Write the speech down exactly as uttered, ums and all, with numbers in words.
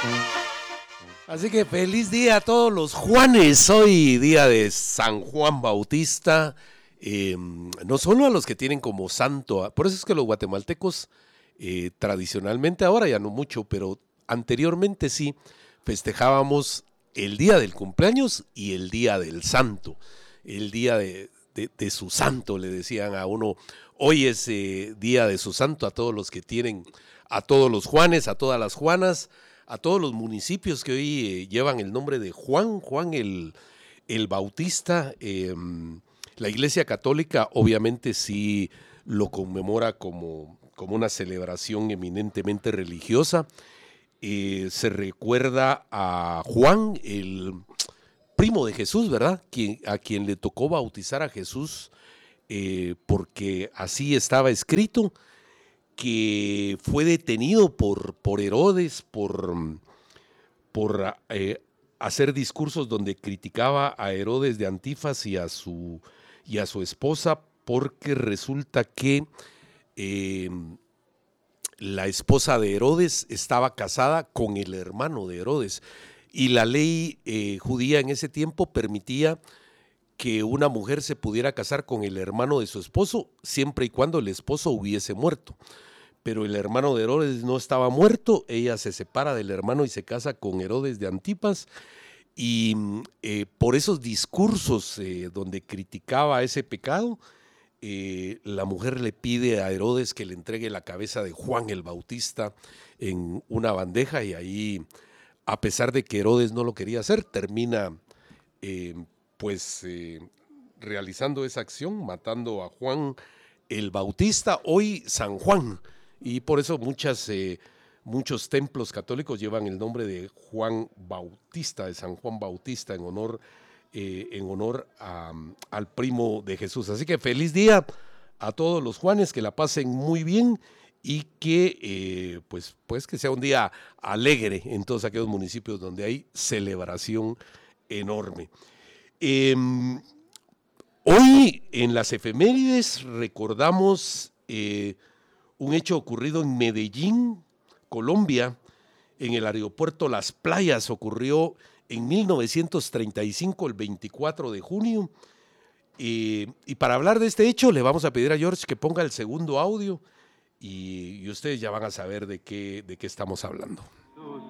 Así que feliz día a todos los Juanes. Hoy día de San Juan Bautista. Eh, no solo a los que tienen como santo, por eso es que los guatemaltecos eh, tradicionalmente, ahora ya no mucho, pero anteriormente sí, festejábamos el día del cumpleaños y el día del santo. El día de, de, de su santo, le decían a uno, hoy es eh, día de su santo, a todos los que tienen, a todos los Juanes, a todas las Juanas, a todos los municipios que hoy eh, llevan el nombre de Juan, Juan el, el Bautista. Eh, la Iglesia Católica obviamente sí lo conmemora como, como una celebración eminentemente religiosa. Eh, se recuerda a Juan, el primo de Jesús, ¿verdad? Quien, a quien le tocó bautizar a Jesús, eh, porque así estaba escrito, que fue detenido por, por Herodes, por, por eh, hacer discursos donde criticaba a Herodes de Antifas y a su, y a su esposa, porque resulta que eh, la esposa de Herodes estaba casada con el hermano de Herodes, y la ley eh, judía en ese tiempo permitía que una mujer se pudiera casar con el hermano de su esposo siempre y cuando el esposo hubiese muerto. Pero el hermano de Herodes no estaba muerto, ella se separa del hermano y se casa con Herodes de Antipas, y eh, por esos discursos eh, donde criticaba ese pecado, eh, la mujer le pide a Herodes que le entregue la cabeza de Juan el Bautista en una bandeja, y ahí, a pesar de que Herodes no lo quería hacer, termina eh, pues eh, realizando esa acción, matando a Juan el Bautista, hoy San Juan. Y por eso muchas, eh, muchos templos católicos llevan el nombre de Juan Bautista, de San Juan Bautista, en honor, eh, en honor a, al primo de Jesús. Así que feliz día a todos los Juanes, que la pasen muy bien y que eh, pues, pues que sea un día alegre en todos aquellos municipios donde hay celebración enorme. Eh, hoy en las efemérides recordamos Eh, un hecho ocurrido en Medellín, Colombia, en el aeropuerto Las Playas. Ocurrió en mil novecientos treinta y cinco, el veinticuatro de junio. Eh, y para hablar de este hecho, le vamos a pedir a George que ponga el segundo audio y, y ustedes ya van a saber de qué, de qué estamos hablando.